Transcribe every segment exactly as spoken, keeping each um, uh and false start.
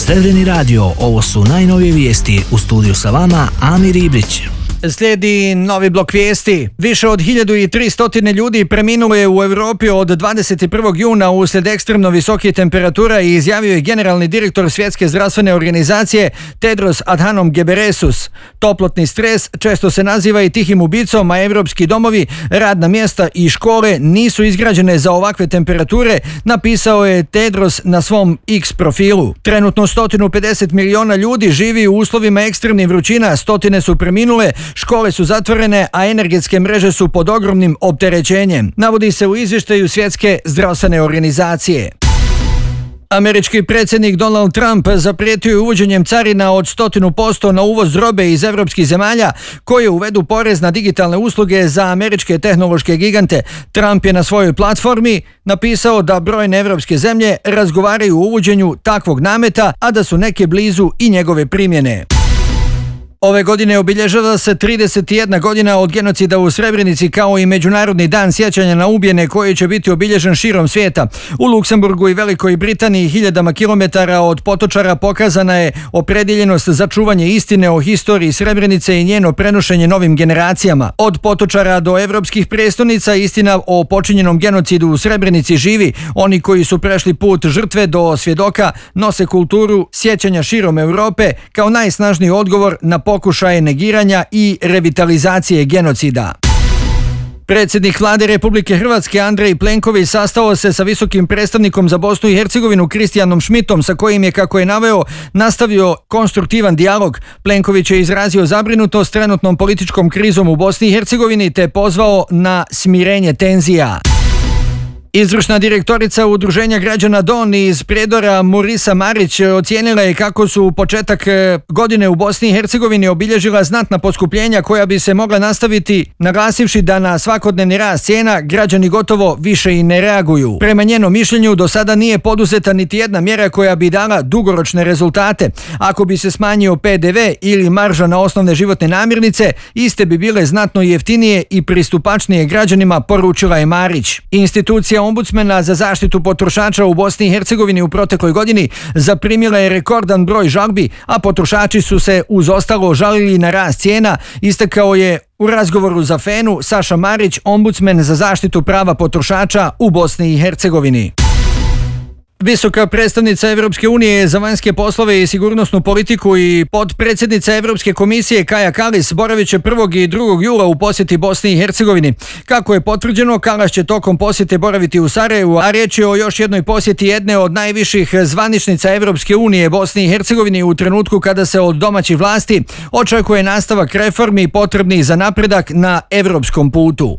Srebreni radio, ovo su najnovije vijesti. U studiju sa vama Amir Ibrić. Slijedi novi blok vijesti. Više od hiljadu tristo ljudi preminulo je u Europi od dvadeset prvog juna uslijed ekstremno visokih temperatura i izjavio je generalni direktor Svjetske zdravstvene organizacije Tedros Adhanom Ghebreyesus. Toplotni stres često se naziva i tihim ubicom, a evropski domovi, radna mjesta i škole nisu izgrađene za ovakve temperature, napisao je Tedros na svom X profilu. Trenutno sto pedeset miliona ljudi živi u uslovima ekstremnih vrućina, stotine su preminule, škole su zatvorene, a energetske mreže su pod ogromnim opterećenjem, navodi se u izvještaju Svjetske zdravstvene organizacije. Američki predsjednik Donald Trump zaprijetio je uvođenjem carina od sto posto na uvoz robe iz evropskih zemalja koje uvedu porez na digitalne usluge za američke tehnološke gigante. Trump je na svojoj platformi napisao da brojne evropske zemlje razgovaraju o uvođenju takvog nameta, a da su neke blizu i njegove primjene. Ove godine obilježava se trideset jedna godina od genocida u Srebrenici, kao i Međunarodni dan sjećanja na ubijene koji će biti obilježen širom svijeta. U Luksemburgu i Velikoj Britaniji hiljadama kilometara od Potočara pokazana je opredjeljenost za čuvanje istine o historiji Srebrenice i njeno prenošenje novim generacijama. Od Potočara do evropskih prijestolnica istina o počinjenom genocidu u Srebrenici živi. Oni koji su prešli put žrtve do svjedoka nose kulturu sjećanja širom Europe kao najsnažniji odgovor na pokušaje negiranja i revitalizacije genocida. Predsjednik Vlade Republike Hrvatske Andrej Plenković sastao se sa visokim predstavnikom za Bosnu i Hercegovinu Kristijanom Schmidtom, sa kojim je, kako je naveo, nastavio konstruktivan dijalog. Plenković je izrazio zabrinutost trenutnom političkom krizom u Bosni i Hercegovini te pozvao na smirenje tenzija. Izvršna direktorica Udruženja građana Don iz Prijedora Murisa Marić ocijenila je kako su početak godine u Bosni i Hercegovini obilježila znatna poskupljenja koja bi se mogla nastaviti, naglasivši da na svakodnevni rast cijena građani gotovo više i ne reaguju. Prema njenom mišljenju do sada nije poduzeta niti jedna mjera koja bi dala dugoročne rezultate. Ako bi se smanjio P D V ili marža na osnovne životne namirnice, iste bi bile znatno jeftinije i pristupačnije građanima, poručila je Marić. Institucija Ombudsmana za zaštitu potrošača u Bosni i Hercegovini u protekloj godini zaprimila je rekordan broj žalbi, a potrošači su se uz ostalo žalili na rast cijena, istakao je u razgovoru za Fenu Saša Marić, ombudsmen za zaštitu prava potrošača u Bosni i Hercegovini. Visoka predstavnica Evropske unije za vanjske poslove i sigurnosnu politiku i potpredsjednica Evropske komisije Kaja Kallas boravit će prvog i drugog jula u posjeti Bosni i Hercegovini. Kako je potvrđeno, Kallas će tokom posjete boraviti u Sarajevu, a riječ je o još jednoj posjeti jedne od najviših zvaničnica Evropske unije Bosni i Hercegovini u trenutku kada se od domaćih vlasti očekuje nastavak reformi potrebnih za napredak na evropskom putu.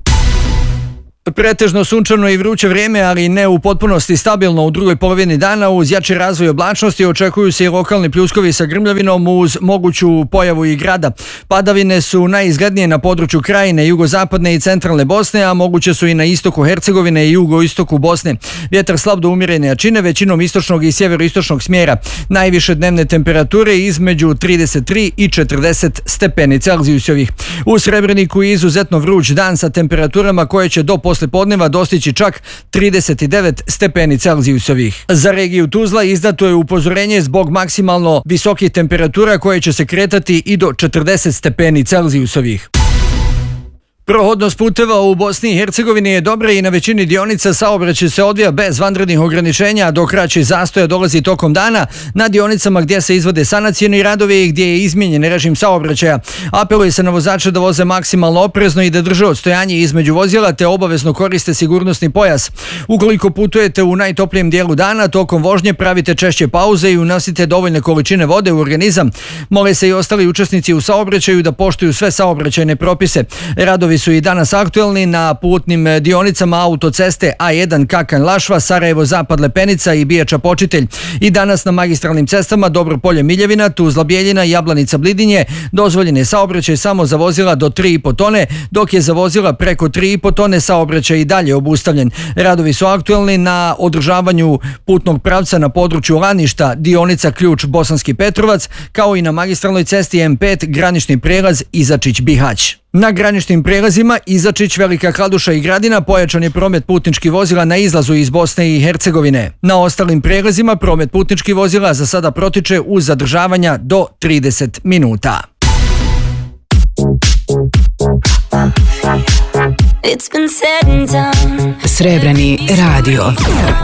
Pretežno sunčano i vruće vrijeme, ali ne u potpunosti stabilno u drugoj polovini dana. Uz jači razvoj oblačnosti očekuju se i lokalni pljuskovi sa grmljavinom uz moguću pojavu i grada. Padavine su najizglednije na području Krajine, jugozapadne i centralne Bosne, a moguće su i na istoku Hercegovine i jugoistoku Bosne. Vjetar slab do umjerene jačine, većinom istočnog i sjeveroistočnog smjera. Najviše dnevne temperature između trideset tri i četrdeset stepeni Celzijusovih. U Srebreniku je izuzetno vruć dan sa temperaturama koje će do posle podneva dostići čak trideset devet stepeni Celzijusovih. Za regiju Tuzla izdato je upozorenje zbog maksimalno visokih temperatura koje će se kretati i do četrdeset stepeni Celzijusovih. Prohodnost puteva u Bosni i Hercegovini je dobra i na većini dionica saobraćaj se odvija bez vanrednih ograničenja, dok kraći zastoja dolazi tokom dana na dionicama gdje se izvode sanacioni radovi i gdje je izmijenjen režim saobraćaja. Apeluje se na vozače da voze maksimalno oprezno i da drže odstojanje između vozila te obavezno koriste sigurnosni pojas. Ukoliko putujete u najtoplijem dijelu dana, tokom vožnje pravite češće pauze i unosite dovoljne količine vode u organizam. Mole se i ostali učesnici u saobraćaju da poštuju sve saobraćajne propise. Radovi su i danas aktuelni na putnim dionicama autoceste A jedan Kakan-Lašva, Sarajevo-Zapad Lepenica i Bijača-Počitelj. I danas na magistralnim cestama Dobro-Polje-Miljevina, Tuzla-Bjeljina i Jablanica-Blidinje dozvoljen je saobraćaj samo za vozila do tri i po tone, dok je za vozila preko tri i po tone saobraćaj i dalje obustavljen. Radovi su aktuelni na održavanju putnog pravca na području Laništa, dionica Ključ-Bosanski Petrovac, kao i na magistralnoj cesti M pet granični prijelaz Izačić-Bihać. Na graničnim prelazima Izačić, Velika Kladuša i Gradina pojačan je promet putničkih vozila na izlazu iz Bosne i Hercegovine. Na ostalim prelazima promet putničkih vozila za sada protiče uz zadržavanja do trideset minuta. Srebrni radio.